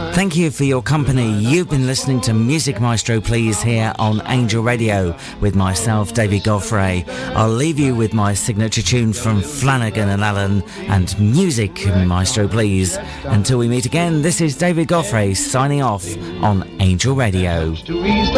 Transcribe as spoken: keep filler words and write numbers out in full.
Thank you for your company. You've been listening to Music Maestro Please here on Angel Radio with myself, David Godfrey. I'll leave you with my signature tune from Flanagan and Allen and Music Maestro Please. Until we meet again, this is David Godfrey signing off on Angel Radio.